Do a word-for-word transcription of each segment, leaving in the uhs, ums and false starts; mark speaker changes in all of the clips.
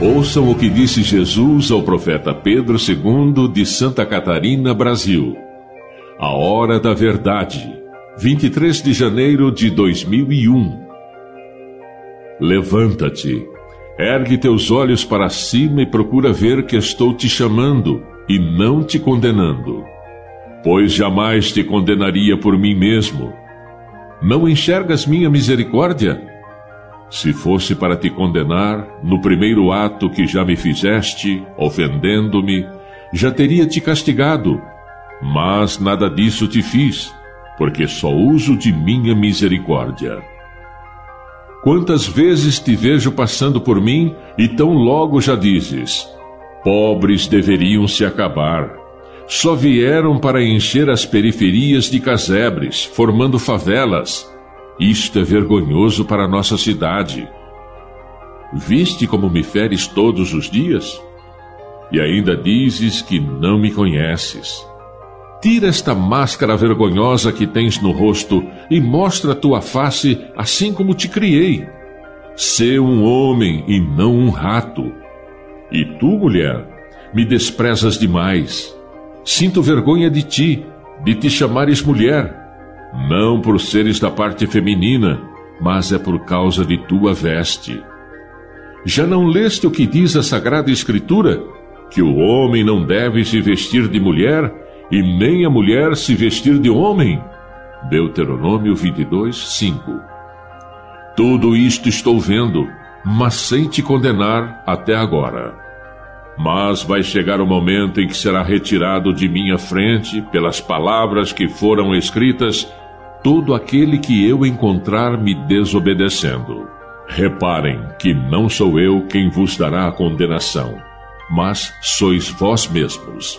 Speaker 1: Ouçam o que disse Jesus ao profeta Pedro segundo de Santa Catarina, Brasil. A Hora da Verdade, vinte e três de janeiro de dois mil e um. Levanta-te, ergue teus olhos para cima e procura ver que estou te chamando e não te condenando, pois jamais te condenaria por mim mesmo. Não enxergas minha misericórdia? Se fosse para te condenar, no primeiro ato que já me fizeste, ofendendo-me, já teria te castigado. Mas nada disso te fiz, porque só uso de minha misericórdia. Quantas vezes te vejo passando por mim, e tão logo já dizes: pobres deveriam se acabar. Só vieram para encher as periferias de casebres, formando favelas. Isto é vergonhoso para a nossa cidade. Viste como me feres todos os dias? E ainda dizes que não me conheces. Tira esta máscara vergonhosa que tens no rosto e mostra a tua face assim como te criei. Sê um homem e não um rato. E tu, mulher, me desprezas demais. Sinto vergonha de ti, de te chamares mulher, não por seres da parte feminina, mas é por causa de tua veste. Já não leste o que diz a Sagrada Escritura? Que o homem não deve se vestir de mulher, e nem a mulher se vestir de homem? Deuteronômio vinte e dois, cinco. Tudo isto estou vendo, mas sem te condenar até agora. Mas vai chegar o momento em que será retirado de minha frente, pelas palavras que foram escritas, todo aquele que eu encontrar me desobedecendo. Reparem que não sou eu quem vos dará a condenação, mas sois vós mesmos.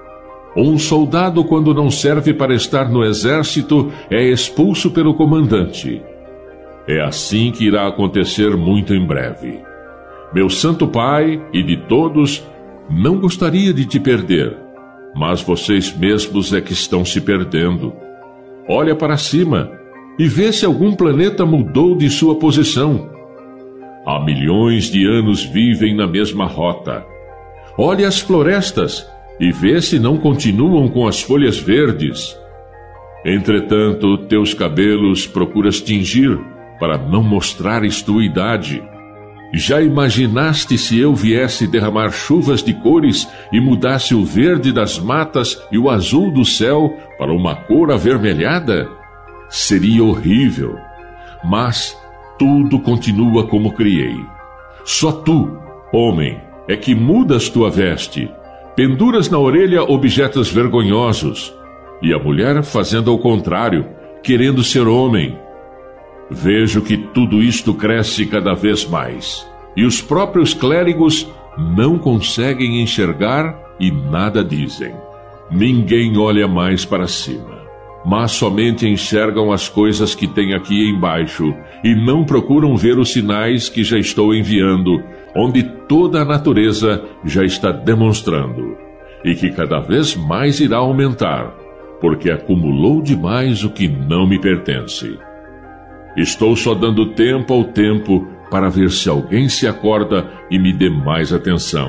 Speaker 1: Um soldado, quando não serve para estar no exército, é expulso pelo comandante. É assim que irá acontecer muito em breve. Meu Santo Pai e de todos, não gostaria de te perder, mas vocês mesmos é que estão se perdendo. Olha para cima e vê se algum planeta mudou de sua posição. Há milhões de anos vivem na mesma rota. Olha as florestas e vê se não continuam com as folhas verdes. Entretanto, teus cabelos procuras tingir para não mostrares tua idade. Já imaginaste se eu viesse derramar chuvas de cores e mudasse o verde das matas e o azul do céu para uma cor avermelhada? Seria horrível, mas tudo continua como criei. Só tu, homem, é que mudas tua veste, penduras na orelha objetos vergonhosos, e a mulher fazendo ao contrário, querendo ser homem. Vejo que tudo isto cresce cada vez mais, e os próprios clérigos não conseguem enxergar e nada dizem. Ninguém olha mais para cima, mas somente enxergam as coisas que tem aqui embaixo, e não procuram ver os sinais que já estou enviando, onde toda a natureza já está demonstrando, e que cada vez mais irá aumentar, porque acumulou demais o que não me pertence. Estou só dando tempo ao tempo para ver se alguém se acorda e me dê mais atenção.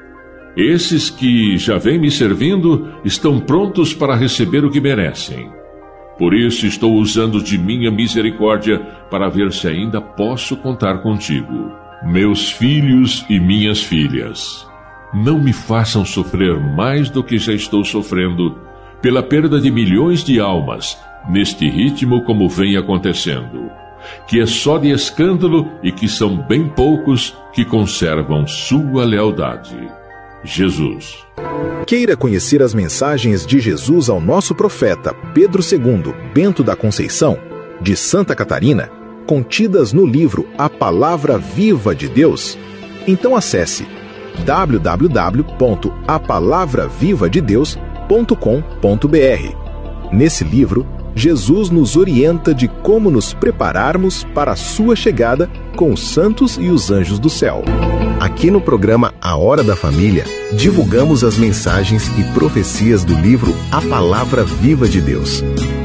Speaker 1: Esses que já vêm me servindo estão prontos para receber o que merecem. Por isso estou usando de minha misericórdia para ver se ainda posso contar contigo. Meus filhos e minhas filhas, não me façam sofrer mais do que já estou sofrendo pela perda de milhões de almas, neste ritmo como vem acontecendo, que é só de escândalo e que são bem poucos que conservam sua lealdade. Jesus.
Speaker 2: Queira conhecer as mensagens de Jesus ao nosso profeta Pedro segundo Bento da Conceição, de Santa Catarina, contidas no livro A Palavra Viva de Deus? Então acesse w w w ponto a palavra viva de deus ponto com ponto b r. Nesse livro, Jesus nos orienta de como nos prepararmos para a sua chegada com os santos e os anjos do céu. Aqui no programa A Hora da Família, divulgamos as mensagens e profecias do livro A Palavra Viva de Deus.